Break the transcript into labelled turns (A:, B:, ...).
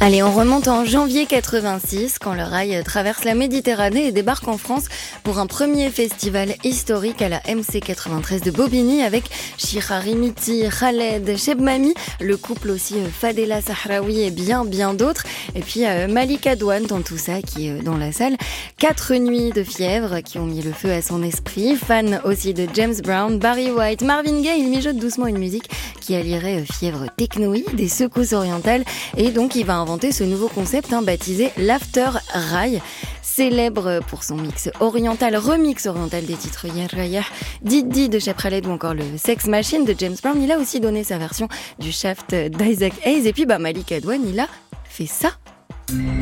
A: Allez, on remonte en janvier 86 quand le rail traverse la Méditerranée et débarque en France pour un premier festival historique à la MC93 de Bobigny avec Chira Rimiti, Khaled, Chebmami, le couple aussi Fadela Sahraoui et bien d'autres. Et puis Malika Douane dans tout ça qui est dans la salle. 4 nuits de fièvre qui ont mis le feu à son esprit. Fan aussi de James Brown, Barry White, Marvin Gaye, il mijote doucement une musique qui allierait fièvre technoïde, des secousses orientales et donc il va inventer ce nouveau concept baptisé l'After Rail, célèbre pour son remix oriental des titres Yarraya, Didi de Cheb Khaled ou encore le Sex Machine de James Brown. Il a aussi donné sa version du Shaft d'Isaac Hayes et puis Malika Douane, il a fait ça.